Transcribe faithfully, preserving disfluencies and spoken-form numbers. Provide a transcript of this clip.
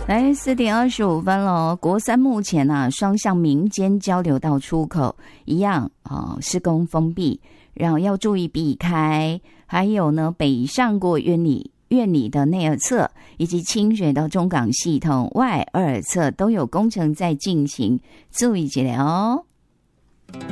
来四点二十五分了，国三目前啊双向民间交流道出口一样啊、哦、施工封闭，然后要注意避开。还有呢，北上国院里院里的内二侧以及清水到中港系统外二侧都有工程在进行，注意起来哦。